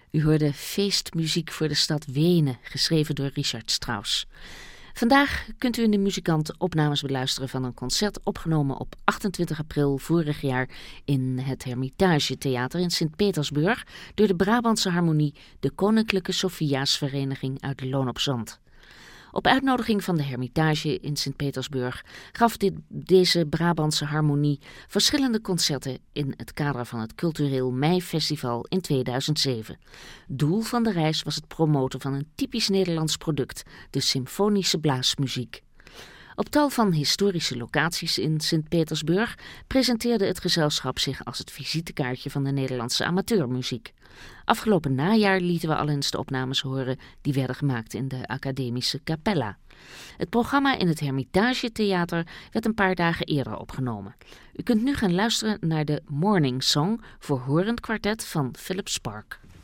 U hoorde feestmuziek voor de stad Wenen, geschreven door Richard Strauss. Vandaag kunt u in de Muzikant opnames beluisteren van een concert opgenomen op 28 april vorig jaar in het Hermitage Theater in Sint-Petersburg door de Brabantse Harmonie, de Koninklijke Sophia's-vereniging uit Loon op Zand. Op uitnodiging van de Hermitage in Sint-Petersburg gaf deze Brabantse Harmonie verschillende concerten in het kader van het Cultureel Meifestival in 2007. Doel van de reis was het promoten van een typisch Nederlands product, de symfonische blaasmuziek. Op tal van historische locaties in Sint-Petersburg presenteerde het gezelschap zich als het visitekaartje van de Nederlandse amateurmuziek. Afgelopen najaar lieten we al eens de opnames horen die werden gemaakt in de Academische Capella. Het programma in het Hermitage Theater werd een paar dagen eerder opgenomen. U kunt nu gaan luisteren naar de Morning Song voor horend kwartet van Philip Spark.